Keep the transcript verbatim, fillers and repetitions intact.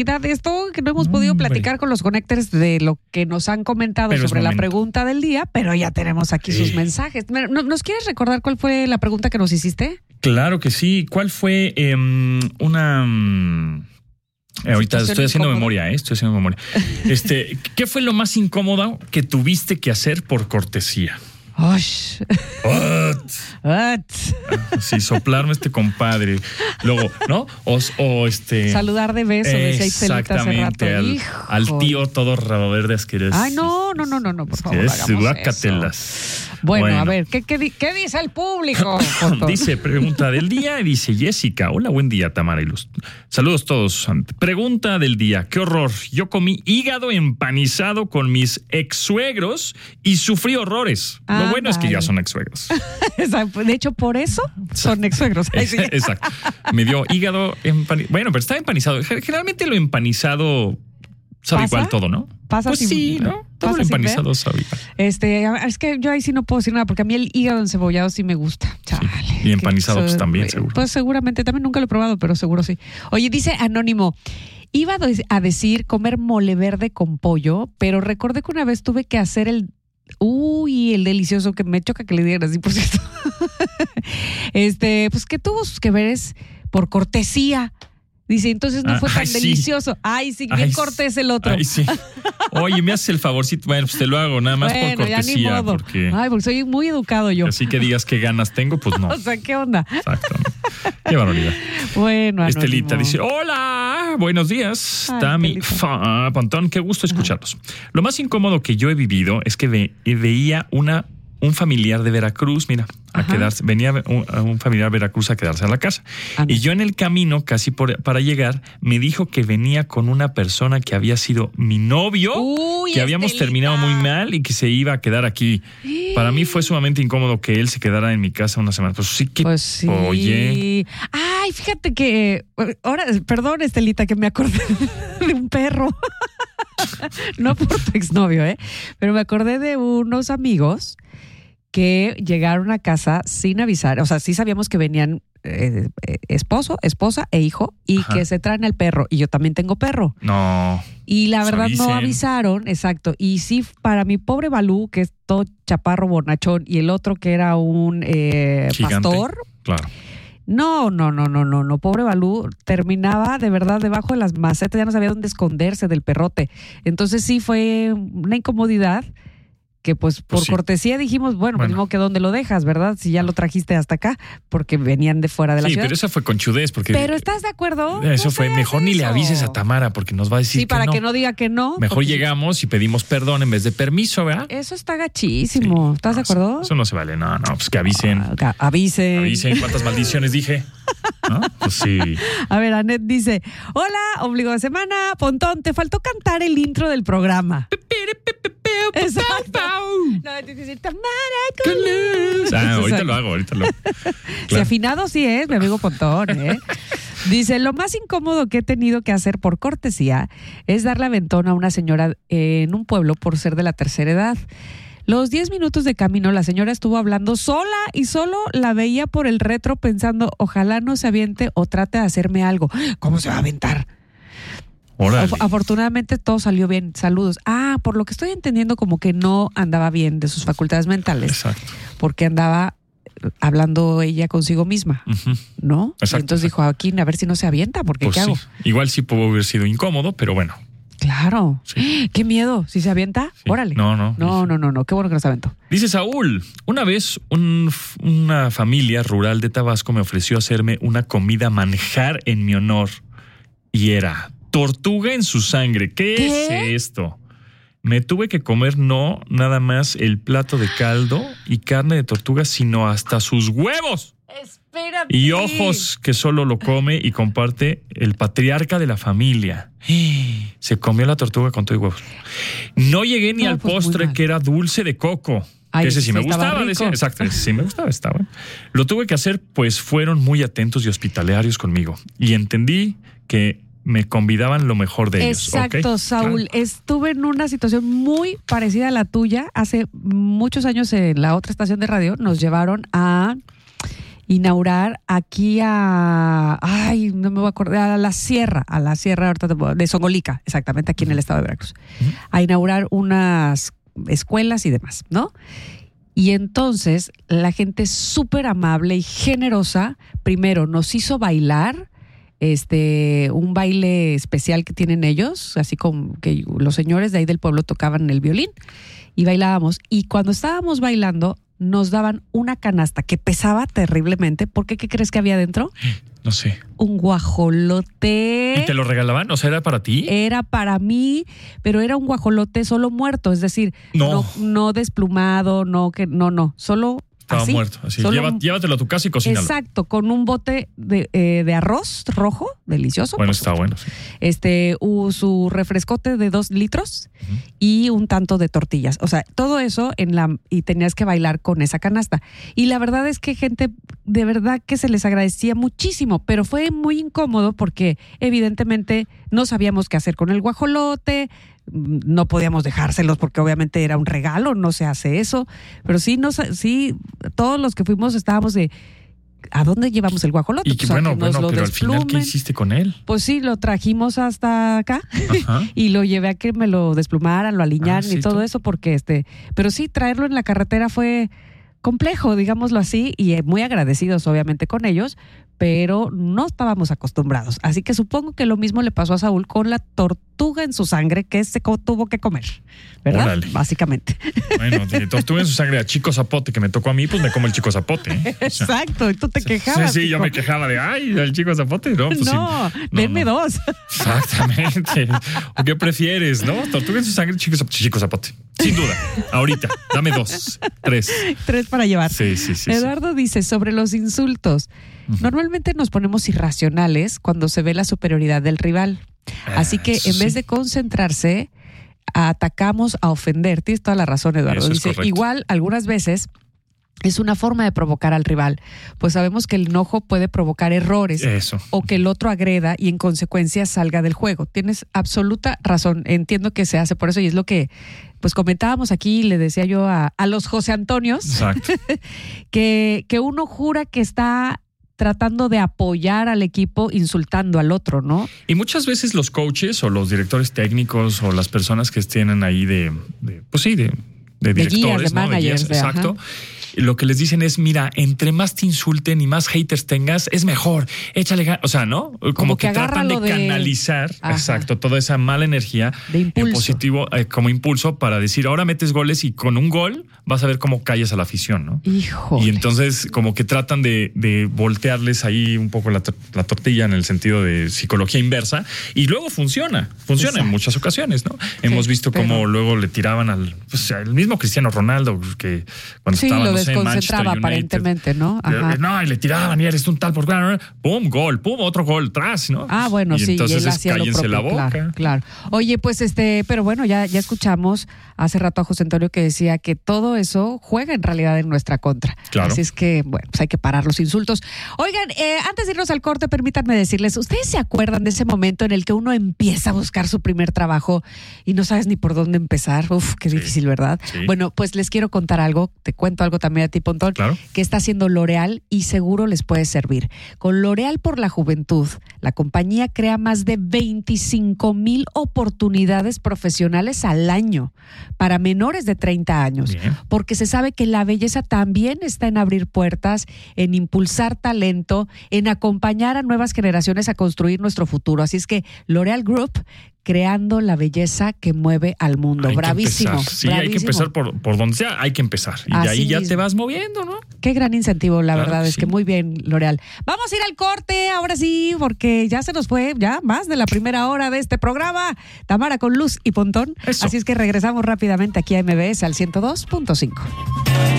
esto que no hemos podido platicar con los connectors de lo que nos han comentado pero sobre la pregunta del día, pero ya tenemos aquí sí. sus mensajes. ¿Nos quieres recordar cuál fue la pregunta que nos hiciste? Claro que sí. ¿Cuál fue eh, una... Eh, ahorita estoy haciendo incómoda. memoria, ¿eh? Estoy haciendo memoria. Este, ¿qué fue lo más incómodo que tuviste que hacer por cortesía? Osh. What? What? Sí, soplarme este compadre. Luego, ¿no? O, o este. Saludar de beso, decía Itzelita hace rato. Al, al tío todo rabo verde asqueroso. Ay, no, no, no, no, no, por es favor. Es guacatelas. Bueno, bueno, a ver, ¿qué, qué, qué dice el público? Dice, pregunta del día, y dice Jessica. Hola, buen día, Tamara y Luz. Saludos todos. Pregunta del día. Qué horror. Yo comí hígado empanizado con mis ex-suegros y sufrí horrores. Ah, Lo bueno vale. es que ya son ex-suegros. De hecho, por eso son ex-suegros. Sí. Exacto. Me dio hígado empanizado. Bueno, pero está empanizado. Generalmente lo empanizado sabe ¿Pasa? igual todo, ¿no? Pasa pues sí, ¿no? Todo lo empanizado sabe igual. Este, es que yo ahí sí no puedo decir nada porque a mí el hígado encebollado sí me gusta. Chale, sí. Y empanizado pues también, seguro. Pues seguramente, también nunca lo he probado, pero seguro sí. Oye, dice Anónimo, iba a decir comer mole verde con pollo, pero recordé que una vez tuve que hacer el Uy, el delicioso, que me choca que le digan así, por cierto. Este, pues que tuvo sus que veres por cortesía. Dice, entonces no fue tan ay, delicioso. Sí. Ay, sí, bien ay, cortés el otro. Ay, sí. Oye, me haces el favorcito. Bueno, pues te lo hago, nada más bueno, por cortesía. Ya ni modo. Porque... Ay, porque soy muy educado yo. Así que digas qué ganas tengo, pues no. O sea, ¿qué onda? Exacto. Qué barbaridad. Bueno, Estelita dice, hola, buenos días. Ay, Tami, fa, Pantón, qué gusto escucharlos. Ajá. Lo más incómodo que yo he vivido es que ve, veía una... un familiar de Veracruz, mira, a Ajá. quedarse, venía un, un familiar de Veracruz a quedarse a la casa. Ah, no. Y yo en el camino, casi por, para llegar, me dijo que venía con una persona que había sido mi novio, Uy, que habíamos Estelita. terminado muy mal y que se iba a quedar aquí. ¿Eh? Para mí fue sumamente incómodo que él se quedara en mi casa una semana. Pues sí que, pues sí. Oye. Ay, fíjate que, ahora, perdón, Estelita, que me acordé de un perro. No por tu exnovio, ¿eh? Pero me acordé de unos amigos que llegaron a casa sin avisar, o sea, sí sabíamos que venían eh, esposo, esposa e hijo y Ajá. que se traen al perro, y yo también tengo perro. No. Y la verdad avisen. no avisaron, exacto, y sí, para mi pobre Balú, que es todo chaparro bonachón, y el otro que era un eh, pastor. Claro. No, no, no, no, no, no, pobre Balú terminaba de verdad debajo de las macetas, ya no sabía dónde esconderse del perrote. Entonces sí fue una incomodidad que pues por pues sí. cortesía dijimos, bueno, bueno. pues no que dónde lo dejas, ¿verdad? Si ya lo trajiste hasta acá, porque venían de fuera de la sí, ciudad. Sí, pero esa fue conchudez, porque... Pero ¿estás de acuerdo? Eso no fue, mejor ni eso. le avises a Tamara, porque nos va a decir sí, que no. Sí, para no. que no diga que no. Mejor porque... llegamos y pedimos perdón en vez de permiso, ¿verdad? Eso está gachísimo, sí. ¿estás no, de acuerdo? Eso, eso no se vale, no, no, pues que avisen. Ah, avisen. Avisen, ¿cuántas maldiciones dije? ¿No? Pues sí. A ver, Anet dice, hola, ombligo de semana, Pontón, te faltó cantar el intro del programa. Exacto. No, te dice Tamara con luz. Ah, ahorita lo hago, ahorita lo hago. Claro. Si afinado sí es, mi amigo Pontón, ¿eh? Dice, lo más incómodo que he tenido que hacer por cortesía es darle aventón a una señora en un pueblo por ser de la tercera edad. Los diez minutos de camino, la señora estuvo hablando sola y solo la veía por el retro pensando, ojalá no se aviente o trate de hacerme algo. ¿Cómo se va a aventar? Órale. Afortunadamente todo salió bien. Saludos. Ah, por lo que estoy entendiendo, como que no andaba bien de sus facultades mentales. Exacto. Porque andaba hablando ella consigo misma, uh-huh. ¿no? Exacto, y entonces exacto. dijo, aquí a ver si no se avienta, porque pues ¿qué sí. hago? Igual sí pudo haber sido incómodo, pero bueno. Claro. Sí. Qué miedo. Si se avienta, sí. órale. No, no. No, no, no, no. Qué bueno que no se aventó. Dice Saúl, una vez un, una familia rural de Tabasco me ofreció hacerme una comida manjar en mi honor y era tortuga en su sangre. ¿Qué, ¿Qué? es esto? Me tuve que comer no nada más el plato de caldo y carne de tortuga, sino hasta sus huevos. Espérate. Y ojos que solo lo come y comparte el patriarca de la familia. Se comió la tortuga con todo y huevos. No llegué ni no, al pues postre, que era dulce de coco. Ay, ese sí me gustaba. Decía, exacto, ese sí me gustaba, estaba. Lo tuve que hacer, pues fueron muy atentos y hospitalarios conmigo. Y entendí que me convidaban lo mejor de ellos. Exacto, ¿okay? Saúl. Claro. Estuve en una situación muy parecida a la tuya. Hace muchos años en la otra estación de radio nos llevaron a inaugurar aquí a, ay, no me voy a acordar, a la sierra, a la sierra ahorita de Songolica, exactamente aquí en el estado de Veracruz, uh-huh. a inaugurar unas escuelas y demás, ¿no? Y entonces la gente súper amable y generosa, primero nos hizo bailar, este, un baile especial que tienen ellos, así como que los señores de ahí del pueblo tocaban el violín y bailábamos. Y cuando estábamos bailando, nos daban una canasta que pesaba terriblemente. ¿Por qué? ¿Qué crees que había dentro? No sé. Un guajolote. ¿Y te lo regalaban? O sea, ¿era para ti? Era para mí, pero era un guajolote solo muerto, es decir, no, no, no desplumado, no, que, no, no, solo Estaba así, muerto. Así. Solo, Lleva, llévatelo a tu casa y cocínalo. Exacto, con un bote de, eh, de arroz rojo, delicioso. Bueno, está bueno. Sí. Este, uh, su refrescote de dos litros uh-huh. y un tanto de tortillas. O sea, todo eso en la y tenías que bailar con esa canasta. Y la verdad es que gente, de verdad que se les agradecía muchísimo, pero fue muy incómodo porque evidentemente no sabíamos qué hacer con el guajolote. No podíamos dejárselos porque obviamente era un regalo, no se hace eso, pero sí, no, sí, todos los que fuimos estábamos de ¿a dónde llevamos el guajolote? Y que, pues, bueno, bueno, pero al final, ¿qué hiciste con él? Pues sí, lo trajimos hasta acá y lo llevé a que me lo desplumaran, lo alinearan ah, y ¿sí todo tú? Eso porque este, pero sí, traerlo en la carretera fue complejo, digámoslo así, y muy agradecidos obviamente con ellos, pero no estábamos acostumbrados. Así que supongo que lo mismo le pasó a Saúl con la tortuga en su sangre que se tuvo que comer, ¿verdad? Órale. Básicamente. Bueno, de tortuga en su sangre a Chico Zapote, que me tocó a mí, pues me como el Chico Zapote. ¿eh? O sea, exacto, y tú te quejabas. Sí, sí, yo me quejaba de, ay, el Chico Zapote. No, pues no, sí, no denme no. dos. Exactamente. ¿O qué prefieres, no? Tortuga en su sangre, Chico Zapote. Chico Zapote. Sin duda. Ahorita. Dame dos. Tres. Tres para llevar. Sí, sí, sí. Eduardo sí. dice sobre los insultos. Uh-huh. Normalmente nos ponemos irracionales cuando se ve la superioridad del rival. Así que en vez de concentrarse, atacamos a ofender. Tienes toda la razón, Eduardo. Dice, igual, algunas veces es una forma de provocar al rival, pues sabemos que el enojo puede provocar errores Eso. o que el otro agreda y en consecuencia salga del juego. Tienes absoluta razón. Entiendo que se hace por eso y es lo que pues comentábamos aquí, le decía yo a, a los José Antonios, que, que uno jura que está tratando de apoyar al equipo insultando al otro, ¿no? Y muchas veces los coaches o los directores técnicos o las personas que estén ahí de, de pues sí, de, de directores, de guías, de ¿no? managers, de guías, exacto. Ajá. Lo que les dicen es, mira, entre más te insulten y más haters tengas, es mejor. Échale ganas. O sea, ¿no? Como, como que, que tratan de, de canalizar, ajá. exacto, toda esa mala energía en positivo, eh, como impulso para decir, ahora metes goles y con un gol vas a ver cómo callas a la afición, ¿no? Híjole. Y entonces como que tratan de, de voltearles ahí un poco la, la tortilla en el sentido de psicología inversa y luego funciona, funciona exacto. en muchas ocasiones, ¿no? Sí, Hemos visto pero... cómo luego le tiraban al, pues, al mismo Cristiano Ronaldo que cuando sí, estaba lo desconcentraba aparentemente, ¿no? Ajá. No, y le tiraban y eres un tal por pum, gol, pum, otro gol, tras, ¿no? Ah, bueno, y sí, entonces y él hacía lo propio, la boca. Claro, claro. Oye, pues este, pero bueno, ya, ya escuchamos hace rato a José Antonio que decía que todo eso juega en realidad en nuestra contra. Claro. Así es que, bueno, pues hay que parar los insultos. Oigan, eh, antes de irnos al corte, permítanme decirles, ¿ustedes se acuerdan de ese momento en el que uno empieza a buscar su primer trabajo y no sabes ni por dónde empezar? Uf, qué sí. difícil, ¿verdad? Sí. Bueno, pues les quiero contar algo, te cuento algo también a ti, Pontón, claro. que está haciendo L'Oréal y seguro les puede servir. Con L'Oréal por la Juventud, la compañía crea más de veinticinco mil oportunidades profesionales al año para menores de treinta años, Bien. porque se sabe que la belleza también está en abrir puertas, en impulsar talento, en acompañar a nuevas generaciones a construir nuestro futuro. Así es que L'Oréal Group, creando la belleza que mueve al mundo. Hay bravísimo. Sí, bravísimo. hay que empezar por, por donde sea, hay que empezar. Y Así de ahí ya mismo. Te vas moviendo, ¿no? Qué gran incentivo, la claro, verdad, es sí. que muy bien, L'Oréal. Vamos a ir al corte, ahora sí, porque ya se nos fue ya más de la primera hora de este programa. Tamara con Luz y Pontón. Eso. Así es que regresamos rápidamente aquí a M B S al ciento dos punto cinco.